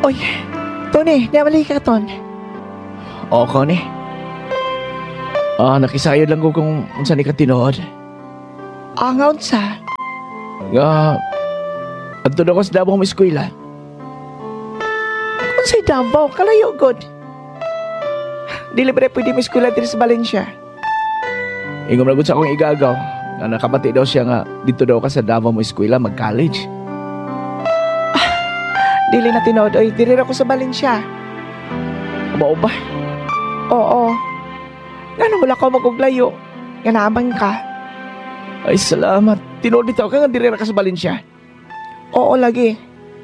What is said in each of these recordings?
Oy, Tony, nabalik ka, Ton. Oo, Connie. Nakisayod lang ko kung unsa ni ka tinuod. Angaw sa. Nga, adto na ko sa Davao mo eskwela. Kung sa'y Davao, kalayo, God. Dili ba na pwede mo eskwela dito sa Valencia? Ingom na gud sa akong igagaw. Nga nakabati daw siya nga dito daw ka sa Davao mo eskwela mag-college. Dili na tinood. Oy, dili ako sa Valencia. Mao ba? Oo. Ngano wala ka maguglayo? Nga naman ka. Ay, salamat. Tinuod dito ka nga dire ra ka sa Valencia. Oo, lagi.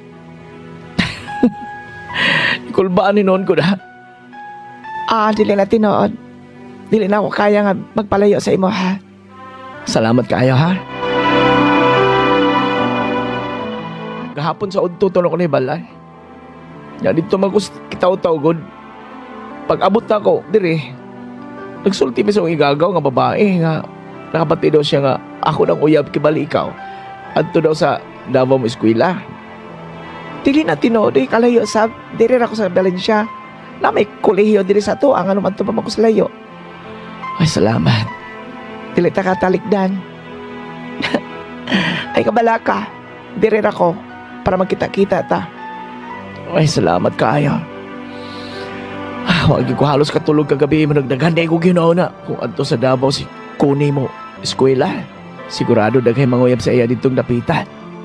Ikulbaan ni noon ko na. Dili na tinood. Dili na ako kaya nga magpalayo sa imo, ha? Salamat kaayo, ha? Gahapon sa udto tuno ko ni balay. Ya dito kitaw-taw god. Pag abot na ko dire, nagsulti mi sa akong igagaw nga babae nga nakabati daw siya nga ako nang uyab kibali ikaw. Adto daw sa Davao mo eskwela. Dili na tinood. Oy, kalayo sa. Dili ra ako sa Valencia. Na may kolehiyo dili sa to. Ang ano man to pa ko sa layo. Ay, salamat. Dili ta katalikdan. Ay, kabala ka. Dili ra ko. Para magkita-kita ta. Ay, salamat kaayo. Wag ko halos katulog kagabi mo nagdaghanday ko ginauna kung adto sa Davao si Kuni mo eskwela. Sigurado daghay manguyab sa iya ditong dapitan.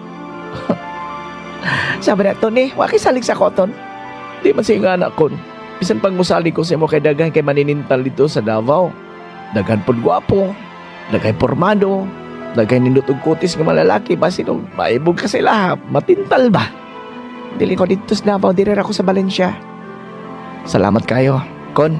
Sabi na to ni, waki salig sa koton. Di man siya nga anak kon. Bisan pang musali ko sa mo kay daghan kay maninintal dito sa Davao. Daghan pod gwapo, daghay pormado, daghay nindot og kutis nga malalaki basin og maibog ka sila, matintal ba? Dili ko dito sa Davao. Dili ra ako sa Valencia. Salamat kayo, Kon.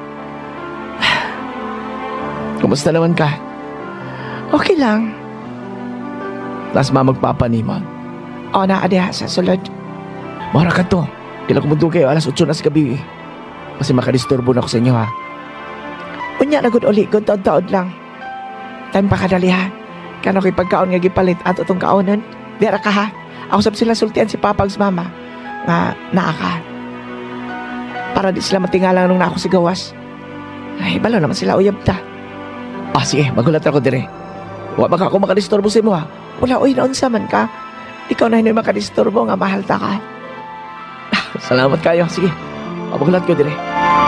Kumusta naman ka? Okay lang. Las magpapanimag. O, naadiha sa sulod. Mara ka to. Kailan kumunto kayo alas 8 na sa gabi eh. Kasi makadisturbo na ako sa inyo ha. Unya na gud uli. Gud taod-taod lang. Time pa kadali, ha. Kano kay pagkaon nga gipalit at itong kaonon. Dira ka, ha. Ako sab sila sultian si Papags mama. Nga naa ka. Para di sila matingalang nung na ako si gawas. Ay, balo naman sila uyab ta. Sige, magulat ako dire. Wa baka ako makadisturbo sa imo ha. Wala, uy, naon sa man ka. Ikaw na hindi makadisturbo nga mahal ta ka. Salamat kayo. Sige, magulat ko dire.